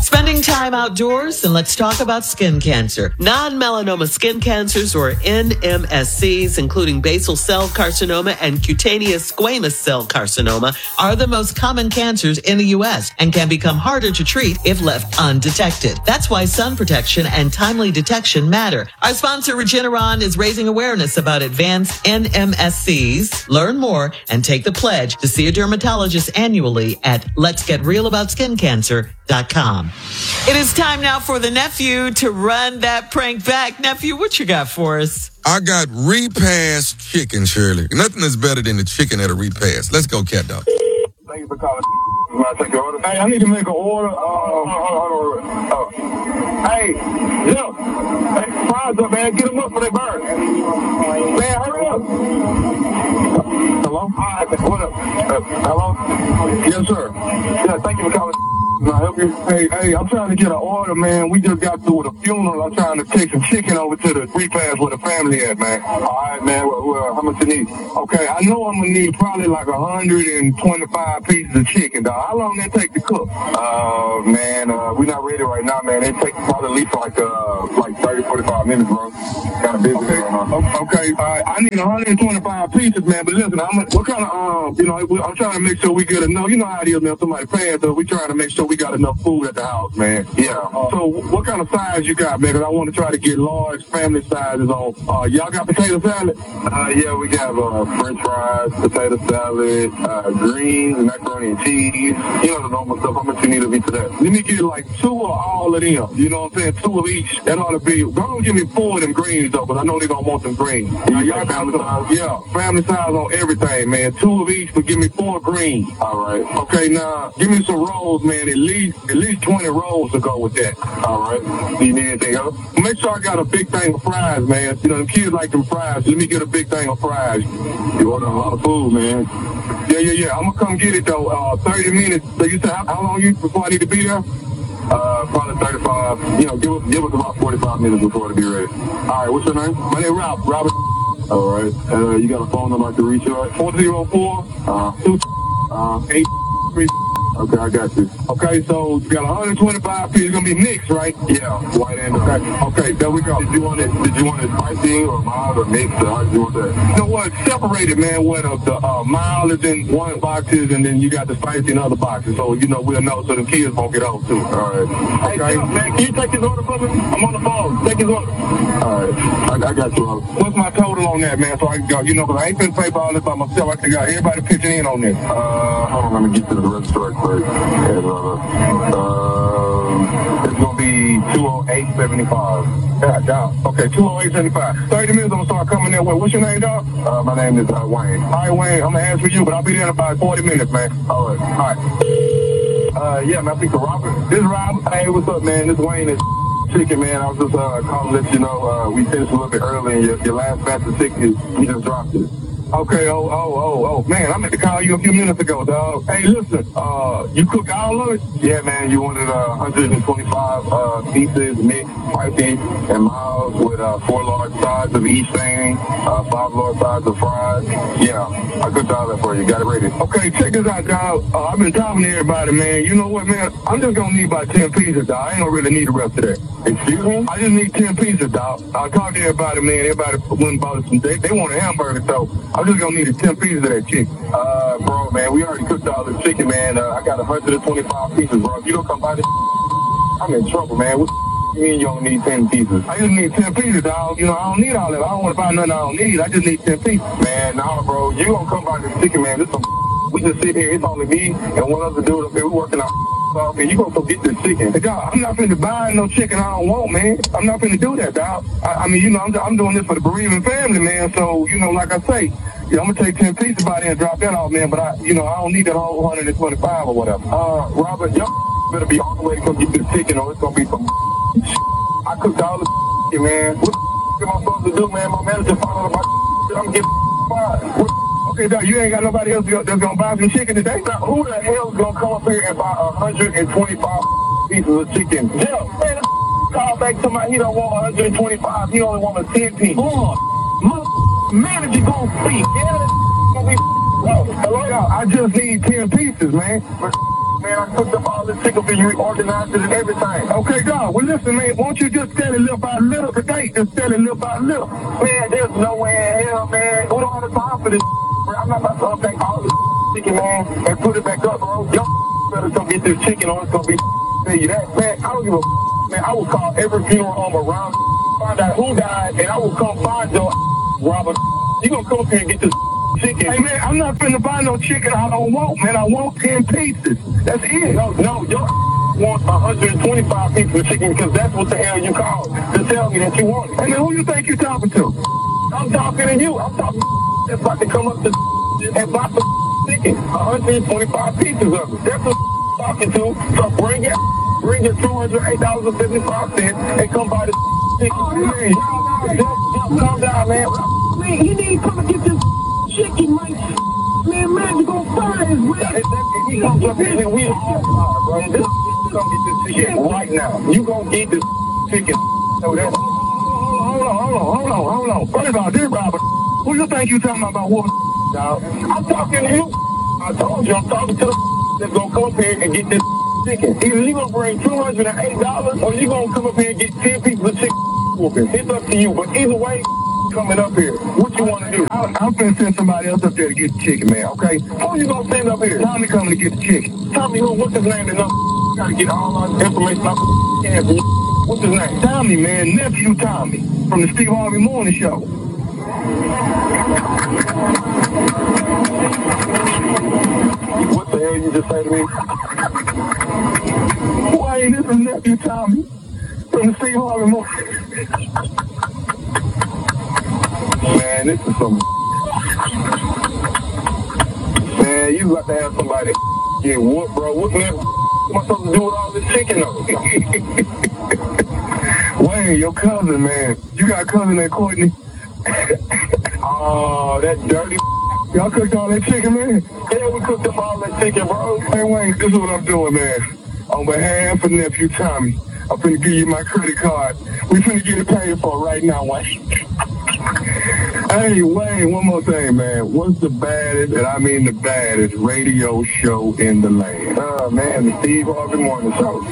Spending time outdoors, and let's talk about skin cancer. Non-melanoma skin cancers, or NMSCs, including basal cell carcinoma and cutaneous squamous cell carcinoma, are the most common cancers in the U.S. and can become harder to treat if left undetected. That's why sun protection and timely detection matter. Our sponsor, Regeneron, is raising awareness about advanced NMSCs. Learn more and take the pledge to see a dermatologist annually at letsgetrealaboutSkinCancer.com. It is time now for the nephew to run that prank back. Nephew, what you got for us? I got repast chicken, Shirley. Nothing is better than the chicken at a repast. Let's go, cat dog. Thank you for calling. I take your order. Hey, I need to make an order. Hey, look. Hey, fries up, man. Get them up for they burn. Man, hurry up. Hello? What up? Hello? Yes, sir. Yeah, thank you for calling. Can I help you? Hey, I'm trying to get an order, man. We just got through with a funeral. I'm trying to take some chicken over to the repast where the family at, man. All right, man. Well, how much you need? Okay, I know I'm going to need probably like 125 pieces of chicken, dog. How long that take to cook? Man, we're not ready right now, man. It takes probably at least like 30, 45 minutes, bro. Kind of busy right now. Okay, all right. I need 125 pieces, man. But listen, what kind of, I'm trying to make sure we get enough. You know how it is, man. Somebody paying, so we trying to make sure we got enough food at the house, man. Yeah. So what kind of size you got, man? Because I want to try to get large family sizes on. Y'all got potato salad? Yeah, we got French fries, potato salad, greens, macaroni and cheese. You know the normal stuff. How much you need to be to that? Let me get like 2 of all of them. You know what I'm saying? 2 of each. That ought to be. Don't give me 4 of them greens though, because I know they're gonna want them greens. Y'all family size? Yeah, family size on everything, man. 2 of each, but give me 4 greens. All right. Okay, now give me some rolls, man. At least 20 rolls to go with that. All right. Do you need anything else? Make sure I got a big thing of fries, man. You know, the kids like them fries. Let me get a big thing of fries. You order a lot of food, man. Yeah. I'm gonna come get it though. 30 minutes. So you said how long before I need to be there? Probably 35. You know, give us about 45 minutes before to be ready. All right. What's your name? My name is Robert. All right. You got a phone number I can reach you at? 404 8. Okay, I got you. Okay, so you got 125 pieces. It's gonna be mixed, right? Yeah, white and okay, there we go. Did you want it spicy or mild or mixed? Or how did you want that? You know what? Separate it, man. Where the mild is in one boxes, and then you got the spicy in other boxes. So we'll know, so the kids won't get off too. All right. Okay. Hey, man, can you take his order for me? I'm on the phone. Take his order. All right. I got you. What's my total on that, man? So I can go. You know, because I ain't finna pay for all this by myself. I got everybody pitching in on this. Hold on, let me get to the register. And, it's gonna be 208.75. Yeah, down. Okay, 208.75. 30 minutes. I'm gonna start coming that way. What's your name, dog? My name is Wayne. All right, Wayne. I'm gonna ask for you, but I'll be there in about 40 minutes, man. All right. Yeah, man. I think Robert. This is Robert. Hey, what's up, man? This is Wayne. Is chicken, man. I was just calling to let you know we finished a little bit early, and your last batch of chicken, you just dropped it. Okay, man, I meant to call you a few minutes ago, dog. Hey, listen, you cook all of it? Yeah, man, you wanted 125 pieces, mixed, spicy, and mild with 4 large sides of each thing, 5 large sides of fries. Yeah, I cooked all that for you. Got it ready. Okay, check this out, dog. I've been talking to everybody, man. You know what, man? I'm just gonna need about 10 pieces, dog. I ain't gonna really need the rest of that. Excuse me? I just need 10 pieces, dog. I talked to everybody, man. Everybody went and bought some. They want a hamburger, so I'm just gonna need 10 pieces of that chicken. Bro, man, we already cooked all the chicken, man. I got 125 pieces, bro. If you don't come by this, I'm in trouble, man. What you mean you only need 10 pieces? I just need 10 pieces, dog. You know, I don't need all that. I don't want to buy nothing I don't need. I just need 10 pieces. Man, nah, bro. You gonna come by this chicken, man. This some we just sit here. It's only me and one other dude up here. We working out. And you gonna go get this chicken. Hey, dog, I'm not finna buy no chicken I don't want, man. I'm not finna do that, dog. I mean, you know, I'm doing this for the bereaving family, man. So, you know, like I say, yeah, I'm gonna take 10 pieces by there and drop that off, man. But I don't need that whole 125 or whatever. Robert, y'all better be on the way to come get this chicken, or it's gonna be some. I cooked all the chicken, man. What am I supposed to do, man? My manager found out about shit. I'm gonna get fired. Okay, dog, you ain't got nobody else that's gonna buy some chicken today? Now, who the hell's gonna come up here and buy 125 pieces of chicken? Yeah, man, call back to he don't want 125. He only want a 10 piece. Hold on, manager gonna speak. Yeah, gonna be. Hello, I just need 10 pieces, man. Man, I cooked up all this chicken for you, organized it and everything. Okay, dog. Well, listen, man, won't you just sell it little by little today? Just sell it little by little. Man, there's no way in hell, man. We don't have time for this, bro. I'm not about to update all this chicken, man, and put it back up, bro. Y'all better come get this chicken or it's gonna be tell you that. Man, I don't give a man. I will call every funeral home around, find out who died, and I will come find your Robert. You gonna come up here and get this chicken? Hey, man, I'm not finna buy no chicken I don't want, man. I want 10 pieces. That's it. No, you want 125 pieces of chicken because that's what the hell you called to tell me that you want it. Hey, man, who you think you talking to? I'm talking to you. I'm talking that's about to come up to and buy some chicken. 125 pieces of it. That's what I'm talking to. So bring your $208.75 and come buy the chicken. Man, just calm down, man. Man, he need to come and get this chicken, man. Man, you gonna find his way. If he comes up here, then we all bro. This gonna get this chicken right now. You gonna get this chicken. So that. Hold on. What about this, Robert? Who you think you talking about? What, dog? I'm talking to you. I told you I'm talking to the that's gonna come up here and get this chicken. Either you gonna bring $208 or you gonna come up here and get 10 pieces of chicken. It's up to you, but either way, coming up here. What you want to do? I'm finna send somebody else up there to get the chicken, man, okay? Who you gonna send up here? Tommy coming to get the chicken. Tommy who? What's his name? Gotta get all our information off the camera. What's his name? Tommy, man. Nephew Tommy from the Steve Harvey Morning Show. What the hell you just say to me? Why ain't this a nephew Tommy from the Steve Harvey Morning? Man, this is some. Man, you got to have somebody get whooped, bro. What am I supposed to do with all this chicken, though? Wayne, your cousin, man. You got a cousin named Courtney? Oh, that dirty. Y'all cooked all that chicken, man? Yeah, we cooked up all that chicken, bro. Hey, Wayne, this is what I'm doing, man. On behalf of nephew Tommy, I'm finna give you my credit card. We finna get it paid for right now, Wayne. Hey, Wayne, one more thing, man. What's the baddest, and I mean the baddest, radio show in the land? Man, the Steve Harvey Morning Show.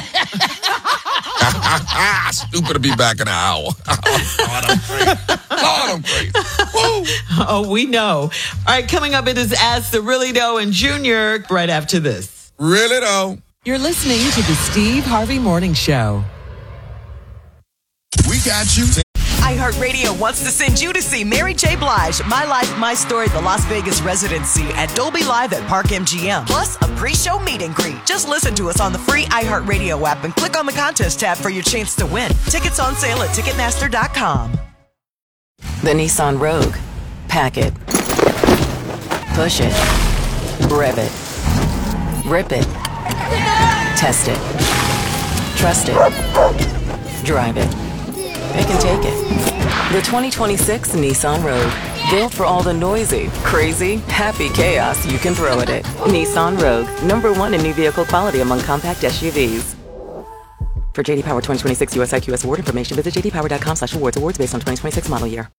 Stupid to be back in an hour. Lord, I'm crazy. Woo. Oh, we know. All right, coming up, it is Ask the Really Doe and Junior right after this. Really, though? You're listening to the Steve Harvey Morning Show. We got you. iHeartRadio wants to send you to see Mary J. Blige, My Life, My Story, the Las Vegas residency at Dolby Live at Park MGM. Plus, a pre-show meet and greet. Just listen to us on the free iHeartRadio app and click on the contest tab for your chance to win. Tickets on sale at Ticketmaster.com. The Nissan Rogue. Pack it. Push it. Rev it. Rip it. Test it. Trust it. Drive it. Pick and take it. The 2026 Nissan Rogue. Built for all the noisy, crazy, happy chaos you can throw at it. Nissan Rogue. #1 in new vehicle quality among compact SUVs. For JD Power 2026 US IQS award information, visit jdpower.com/awards. Awards based on 2026 model year.